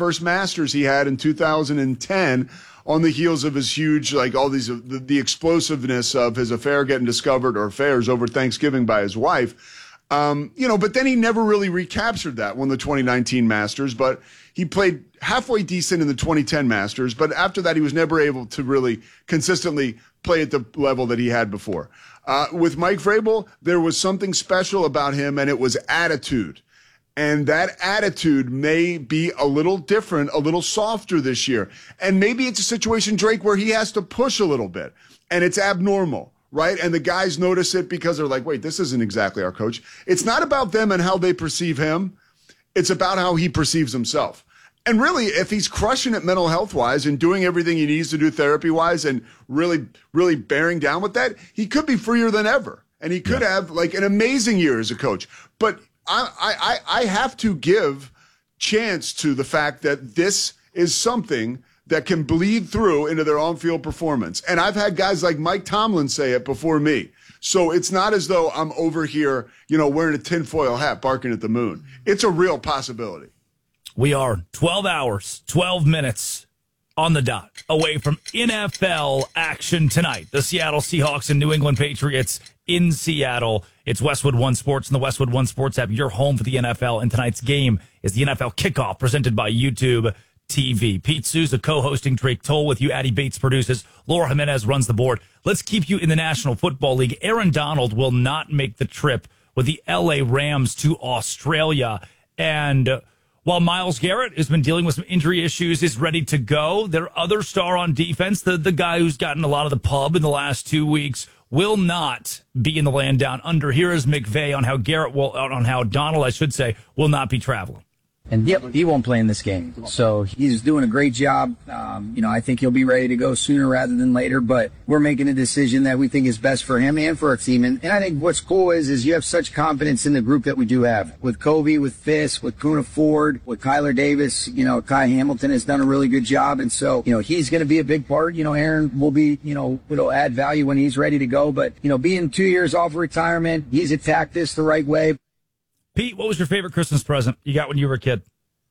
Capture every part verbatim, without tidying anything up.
first Masters he had in two thousand ten on the heels of his huge, like all these, the, the explosiveness of his affair getting discovered, or affairs over Thanksgiving by his wife. Um, you know, but then he never really recaptured that, won the twenty nineteen Masters, but he played halfway decent in the twenty ten Masters. But after that, he was never able to really consistently play at the level that he had before. Uh, with Mike Vrabel, there was something special about him, and it was attitude. And that attitude may be a little different, a little softer this year. And maybe it's a situation, Drake, where he has to push a little bit, and it's abnormal. Right? And the guys notice it because they're like, wait, this isn't exactly our coach. It's not about them and how they perceive him. It's about how he perceives himself. And really, if he's crushing it mental health wise and doing everything he needs to do therapy wise and really, really bearing down with that, he could be freer than ever. And he could yeah. have like an amazing year as a coach. But I, I, I have to give chance to the fact that this is something that can bleed through into their on-field performance. And I've had guys like Mike Tomlin say it before me. So it's not as though I'm over here, you know, wearing a tinfoil hat, barking at the moon. It's a real possibility. We are twelve hours, twelve minutes on the dot away from N F L action tonight. The Seattle Seahawks and New England Patriots in Seattle. It's Westwood One Sports and the Westwood One Sports app, your home for the N F L. And tonight's game is the N F L kickoff presented by YouTube T V. Pete Souza co-hosting, Drake Toll with you. Addie Bates produces. Laura Jimenez runs the board. Let's keep you in the National Football League. Aaron Donald will not make the trip with the L A Rams to Australia. And uh, while Myles Garrett has been dealing with some injury issues, is ready to go, their other star on defense, the, the guy who's gotten a lot of the pub in the last two weeks, will not be in the land down under. Here is McVay on how Garrett will, on how Donald, I should say, will not be traveling. And yep, he won't play in this game. So he's doing a great job. Um, you know, I think he'll be ready to go sooner rather than later, but we're making a decision that we think is best for him and for our team. And, and I think what's cool is, is you have such confidence in the group that we do have. With Covey, with Fisk, with Kuna Ford, with Kyler Davis, you know, Kai Hamilton has done a really good job. And so, you know, he's going to be a big part. You know, Aaron will be, you know, it'll add value when he's ready to go. But, you know, being two years off of retirement, he's attacked this the right way. Pete, what was your favorite Christmas present you got when you were a kid?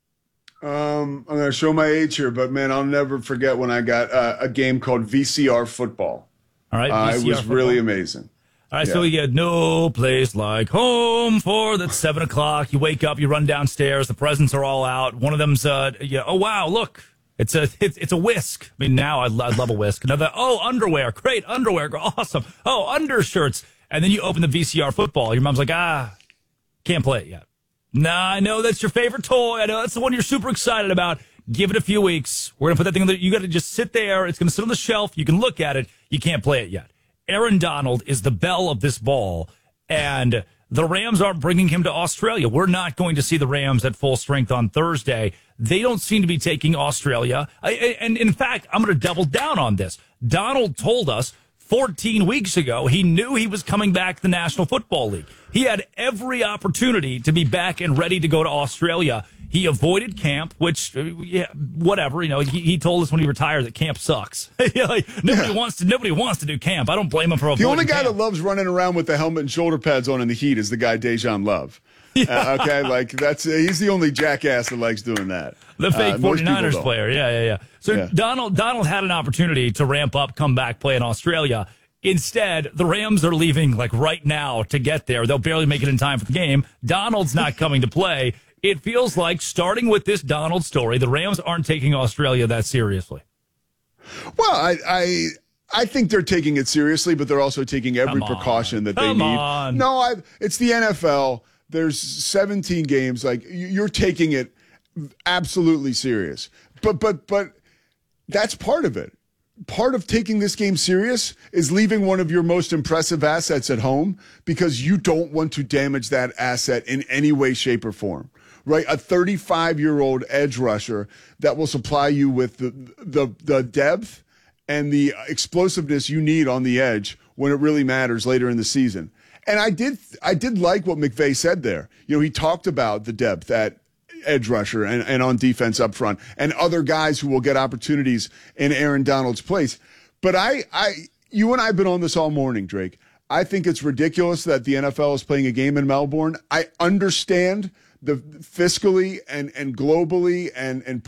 Um, I'm going to show my age here, but man, I'll never forget when I got uh, a game called V C R Football. All right, uh, it was football. really amazing. All right, yeah. So you get no place like home for that's seven o'clock. You wake up, you run downstairs, the presents are all out. One of them's, uh, yeah, oh wow, look, it's a it's, it's a whisk. I mean, now I, I love a whisk. Another, oh, underwear, great underwear, awesome. Oh, undershirts, and then you open the V C R Football. Your mom's like, ah, can't play it yet. Nah, I know that's your favorite toy. I know that's the one you're super excited about. Give it a few weeks. We're going to put that thing on the, you got to just sit there. It's going to sit on the shelf. You can look at it. You can't play it yet. Aaron Donald is the belle of this ball, and the Rams aren't bringing him to Australia. We're not going to see the Rams at full strength on Thursday. They don't seem to be taking Australia. I, and in fact, I'm going to double down on this. Donald told us fourteen weeks ago he knew he was coming back to the National Football League. He had every opportunity to be back and ready to go to Australia. He avoided camp, which, yeah, whatever. You know, he, he told us when he retired that camp sucks. like, nobody yeah. wants to. Nobody wants to do camp. I don't blame him for avoiding The only guy camp. that loves running around with the helmet and shoulder pads on in the heat is the guy Dejan Love. Yeah. Uh, okay, like that's uh, he's the only jackass that likes doing that. The fake uh, forty-niners player. Yeah, yeah, yeah. So yeah. Donald Donald had an opportunity to ramp up, come back, play in Australia. Instead, the Rams are leaving like right now to get there. They'll barely make it in time for the game. Donald's not coming to play. It feels like, starting with this Donald story, the Rams aren't taking Australia that seriously. Well, I I, I think they're taking it seriously, but they're also taking every precaution that they Come need. On. No, I, it's the N F L. There's seventeen games. Like, you're taking it absolutely serious. But but but that's part of it. Part of taking this game serious is leaving one of your most impressive assets at home because you don't want to damage that asset in any way, shape, or form. Right? A thirty-five-year-old edge rusher that will supply you with the, the, the depth and the explosiveness you need on the edge when it really matters later in the season. And I did I did like what McVay said there. You know, he talked about the depth at edge rusher and, and on defense up front and other guys who will get opportunities in Aaron Donald's place. But I, I, you and I have been on this all morning, Drake. I think it's ridiculous that the N F L is playing a game in Melbourne. I understand the fiscally and, and globally and, and